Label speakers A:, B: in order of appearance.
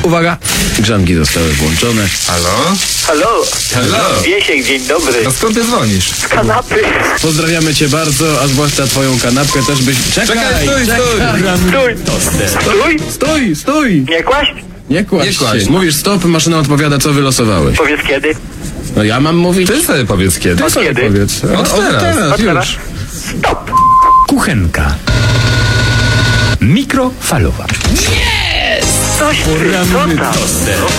A: Uwaga, grzanki zostały włączone.
B: Halo?
C: Halo?
B: Halo?
C: Wiesiek, dzień dobry.
B: A skąd ty dzwonisz?
C: Z kanapy.
A: Pozdrawiamy cię bardzo, a zwłaszcza twoją kanapkę też byś...
B: Czekaj, stój!
A: Stój!
C: Nie kłaść?
A: Nie kładź
B: Nie kładź.
A: się. Mówisz stop, maszyna odpowiada, co wylosowałeś.
C: Powiedz kiedy.
A: No ja mam mówić?
B: Ty sobie powiedz kiedy.
A: Ty sobie
C: kiedy?
A: powiedz.
B: Od teraz.
C: Od teraz.
A: już.
C: Stop.
D: Kuchenka. Mikrofalowa.
C: Coś ty, co tam?